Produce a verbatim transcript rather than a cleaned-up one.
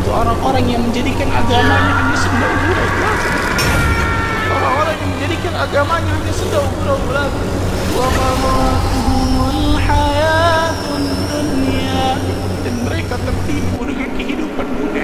itu orang-orang yang menjadikan agamanya hanya senda gurau belaka. Orang-orang yang menjadikan agamanya hanya senda gurau belaka. Wa gharratuhumul hayatud dunya, dan mereka tertipu dengan kehidupan dunia.